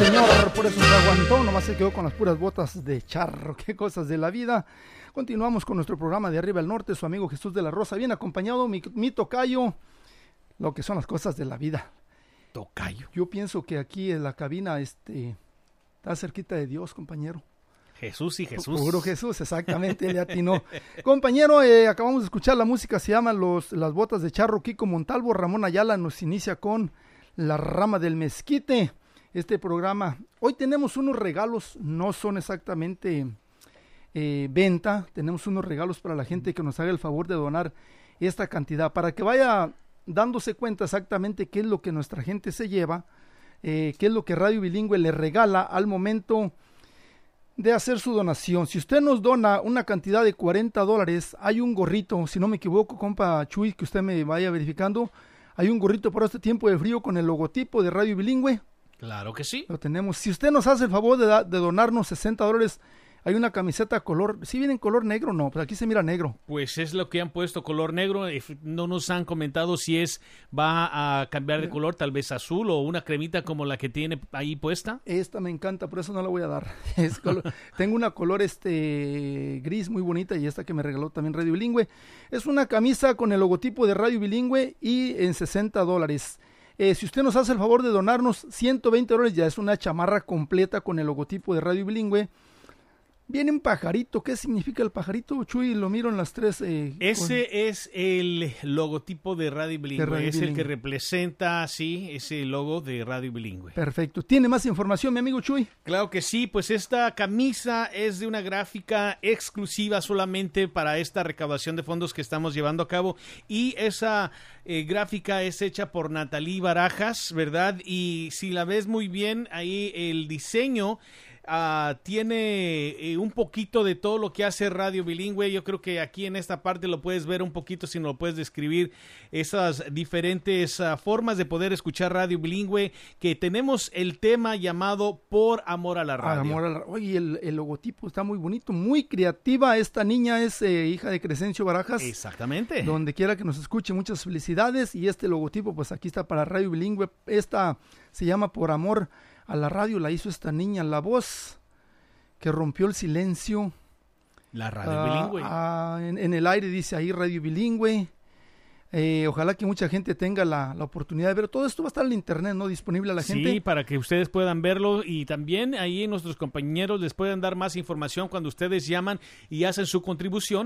señor, por eso se aguantó, nomás se quedó con las puras botas de charro, qué cosas de la vida. Continuamos con nuestro programa de Arriba al Norte, su amigo Jesús de la Rosa, bien acompañado, mi tocayo, lo que son las cosas de la vida. Tocayo. Yo pienso que aquí en la cabina está cerquita de Dios, compañero. Jesús y Jesús. Puro Jesús, exactamente, le atinó. Compañero, acabamos de escuchar la música, se llama Las Botas de Charro, Kiko Montalvo. Ramón Ayala nos inicia con La Rama del Mezquite. Este programa, hoy tenemos unos regalos, no son exactamente venta, tenemos unos regalos para la gente que nos haga el favor de donar esta cantidad, para que vaya dándose cuenta exactamente qué es lo que nuestra gente se lleva, qué es lo que Radio Bilingüe le regala al momento de hacer su donación. Si usted nos dona una cantidad de $40, hay un gorrito, si no me equivoco, compa Chuy, que usted me vaya verificando, hay un gorrito para este tiempo de frío con el logotipo de Radio Bilingüe. Claro que sí. Lo tenemos. Si usted nos hace el favor de donarnos $60, hay una camiseta color, ¿sí viene en color negro? No, pues aquí se mira negro. Pues es lo que han puesto, color negro. No nos han comentado si va a cambiar de color, tal vez azul o una cremita como la que tiene ahí puesta. Esta me encanta, por eso no la voy a dar. Tengo una color gris muy bonita y esta que me regaló también Radio Bilingüe. Es una camisa con el logotipo de Radio Bilingüe y en $60. Si usted nos hace el favor de donarnos $120, ya es una chamarra completa con el logotipo de Radio Bilingüe. Viene un pajarito. ¿Qué significa el pajarito, Chuy? Lo miro en las tres. Ese es el logotipo de Radio Bilingüe. Es el que representa, sí, ese logo de Radio Bilingüe. Perfecto. ¿Tiene más información, mi amigo Chuy? Claro que sí. Pues esta camisa es de una gráfica exclusiva solamente para esta recaudación de fondos que estamos llevando a cabo. Y esa gráfica es hecha por Natalí Barajas, ¿verdad? Y si la ves muy bien, ahí el diseño tiene un poquito de todo lo que hace Radio Bilingüe. Yo creo que aquí en esta parte lo puedes ver un poquito, si no lo puedes describir, esas diferentes formas de poder escuchar Radio Bilingüe, que tenemos el tema llamado Por Amor a la Radio. Oye, el logotipo está muy bonito, muy creativa. Esta niña es hija de Crescencio Barajas. Exactamente. Donde quiera que nos escuche, muchas felicidades. Y este logotipo, pues aquí está para Radio Bilingüe. Esta se llama Por Amor a la Radio, la hizo esta niña, la voz que rompió el silencio. La Radio Bilingüe. En el aire dice ahí Radio Bilingüe. Ojalá que mucha gente tenga la oportunidad de ver. Todo esto va a estar en internet, ¿no? Disponible a la gente. Sí, para que ustedes puedan verlo, y también ahí nuestros compañeros les pueden dar más información cuando ustedes llaman y hacen su contribución